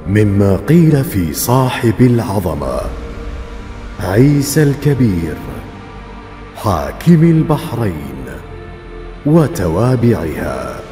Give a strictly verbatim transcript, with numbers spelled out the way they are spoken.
مما قيل في صاحب العظمة عيسى الكبير حاكم البحرين وتوابعها.